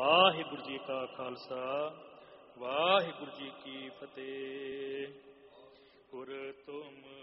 ਵਾਹਿਗੁਰੂ ਜੀ ਕਾ ਖਾਲਸਾ ਵਾਹਿਗੁਰੂ ਜੀ ਕੀ ਫਤਿਹ। ਗੁਰ ਤੁਮ